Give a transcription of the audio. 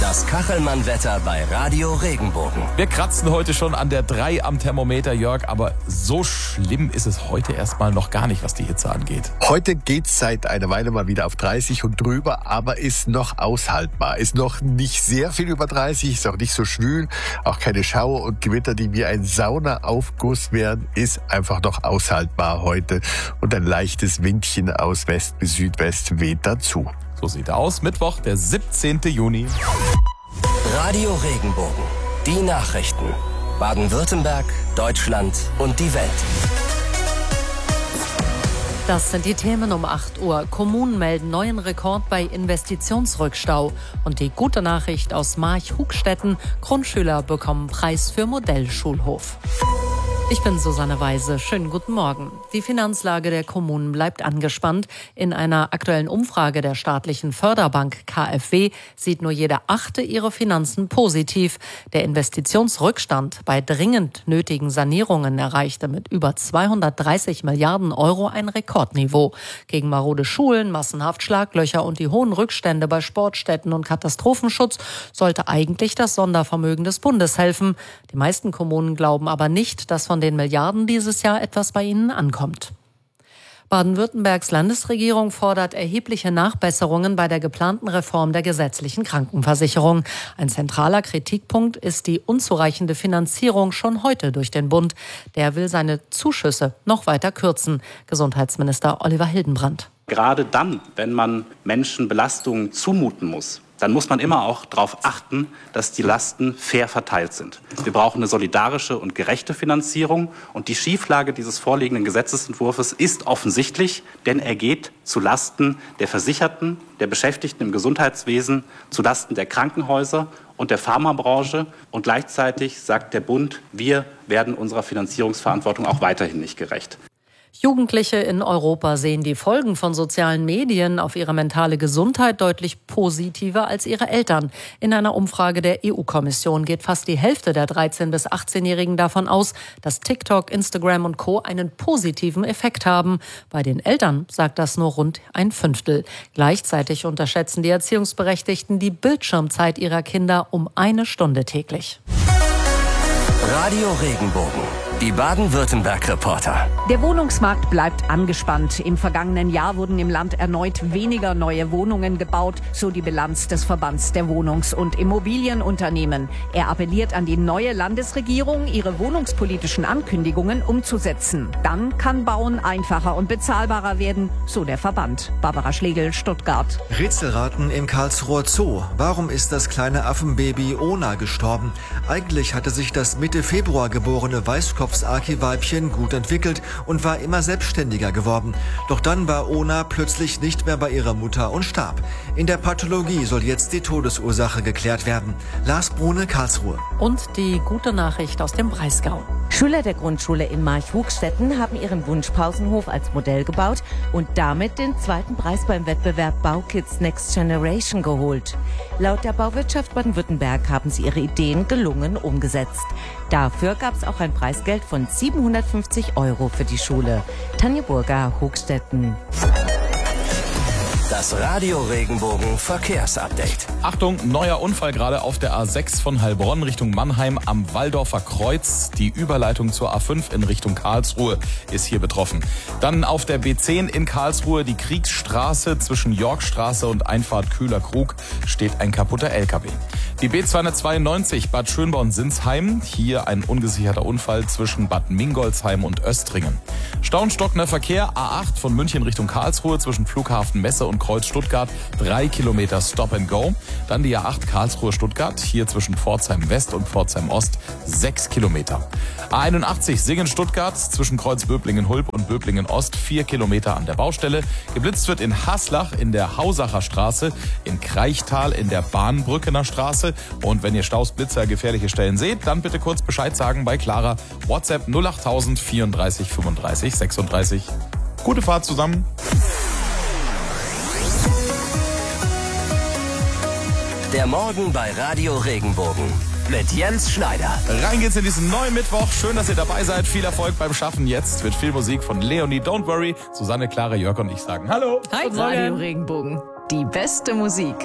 Das Kachelmann-Wetter bei Radio Regenbogen. Wir kratzen heute schon an der 3 am Thermometer, Jörg, aber so schlimm ist es heute erstmal noch gar nicht, was die Hitze angeht. Heute geht's seit einer Weile mal wieder auf 30 und drüber, aber ist noch aushaltbar. Ist noch nicht sehr viel über 30, ist auch nicht so schwül, auch keine Schauer und Gewitter, die wie ein Saunaaufguss wären, ist einfach noch aushaltbar heute. Und ein leichtes Windchen aus West bis Südwest weht dazu. So sieht er aus, Mittwoch, der 17. Juni. Radio Regenbogen. Die Nachrichten. Baden-Württemberg, Deutschland und die Welt. Das sind die Themen um 8 Uhr. Kommunen melden neuen Rekord bei Investitionsrückstau. Und die gute Nachricht aus March-Hugstetten: Grundschüler bekommen Preis für Modellschulhof. Ich bin Susanne Weise. Schönen guten Morgen. Die Finanzlage der Kommunen bleibt angespannt. In einer aktuellen Umfrage der staatlichen Förderbank KfW sieht nur jeder Achte ihre Finanzen positiv. Der Investitionsrückstand bei dringend nötigen Sanierungen erreichte mit über 230 Milliarden Euro ein Rekordniveau. Gegen marode Schulen, massenhaft Schlaglöcher und die hohen Rückstände bei Sportstätten und Katastrophenschutz sollte eigentlich das Sondervermögen des Bundes helfen. Die meisten Kommunen glauben aber nicht, dass von den Milliarden dieses Jahr etwas bei ihnen ankommt. Baden-Württembergs Landesregierung fordert erhebliche Nachbesserungen bei der geplanten Reform der gesetzlichen Krankenversicherung. Ein zentraler Kritikpunkt ist die unzureichende Finanzierung schon heute durch den Bund. Der will seine Zuschüsse noch weiter kürzen. Gesundheitsminister Oliver Hildenbrand. Gerade dann, wenn man Menschen Belastungen zumuten muss, dann muss man immer auch darauf achten, dass die Lasten fair verteilt sind. Wir brauchen eine solidarische und gerechte Finanzierung. Und die Schieflage dieses vorliegenden Gesetzesentwurfs ist offensichtlich, denn er geht zu Lasten der Versicherten, der Beschäftigten im Gesundheitswesen, zu Lasten der Krankenhäuser und der Pharmabranche. Und gleichzeitig sagt der Bund, wir werden unserer Finanzierungsverantwortung auch weiterhin nicht gerecht. Jugendliche in Europa sehen die Folgen von sozialen Medien auf ihre mentale Gesundheit deutlich positiver als ihre Eltern. In einer Umfrage der EU-Kommission geht fast die Hälfte der 13- bis 18-Jährigen davon aus, dass TikTok, Instagram und Co. einen positiven Effekt haben. Bei den Eltern sagt das nur rund ein Fünftel. Gleichzeitig unterschätzen die Erziehungsberechtigten die Bildschirmzeit ihrer Kinder um 1 Stunde täglich. Radio Regenbogen. Die Baden-Württemberg-Reporter. Der Wohnungsmarkt bleibt angespannt. Im vergangenen Jahr wurden im Land erneut weniger neue Wohnungen gebaut, so die Bilanz des Verbands der Wohnungs- und Immobilienunternehmen. Er appelliert an die neue Landesregierung, ihre wohnungspolitischen Ankündigungen umzusetzen. Dann kann Bauen einfacher und bezahlbarer werden, so der Verband. Barbara Schlegel, Stuttgart. Rätselraten im Karlsruher Zoo. Warum ist das kleine Affenbaby Ona gestorben? Eigentlich hatte sich das Mitte Februar geborene Weißkopfsaki-Weibchen gut entwickelt und war immer selbstständiger geworden. Doch dann war Ona plötzlich nicht mehr bei ihrer Mutter und starb. In der Pathologie soll jetzt die Todesursache geklärt werden. Lars Brune, Karlsruhe. Und die gute Nachricht aus dem Breisgau. Schüler der Grundschule in March-Hugstetten haben ihren Wunschpausenhof als Modell gebaut und damit den 2. Preis beim Wettbewerb Baukids Next Generation geholt. Laut der Bauwirtschaft Baden-Württemberg haben sie ihre Ideen gelungen umgesetzt. Dafür gab es auch ein Preisgeld von 750 Euro für die Schule. Tanja Burger, Hugstetten. Das Radio Regenbogen Verkehrsupdate. Achtung, neuer Unfall gerade auf der A6 von Heilbronn Richtung Mannheim am Walldorfer Kreuz. Die Überleitung zur A5 in Richtung Karlsruhe ist hier betroffen. Dann auf der B10 in Karlsruhe die Kriegsstraße zwischen Yorkstraße und Einfahrt Kühler-Krug steht ein kaputter LKW. Die B292 Bad Schönborn-Sinsheim, hier ein ungesicherter Unfall zwischen Bad Mingolsheim und Östringen. Stauenstockender Verkehr A8 von München Richtung Karlsruhe zwischen Flughafen Messe und Kreuz Stuttgart, 3 Kilometer Stop and Go. Dann die A8 Karlsruhe-Stuttgart, hier zwischen Pforzheim West und Pforzheim Ost, 6 Kilometer. A81 Singen-Stuttgart zwischen Kreuz-Böblingen-Hulb und Böblingen-Ost, 4 Kilometer an der Baustelle. Geblitzt wird in Haslach in der Hausacher Straße, in Kreichtal in der Bahnbrückener Straße. Und wenn ihr Staus, Blitzer, gefährliche Stellen seht, dann bitte kurz Bescheid sagen bei Clara. WhatsApp 08000 34 35 36. Gute Fahrt zusammen. Der Morgen bei Radio Regenbogen mit Jens Schneider. Rein geht's in diesen neuen Mittwoch. Schön, dass ihr dabei seid. Viel Erfolg beim Schaffen. Jetzt wird viel Musik von Leonie Don't Worry. Susanne, Clara, Jörg und ich sagen Hallo. Hi, Radio Regenbogen. Die beste Musik.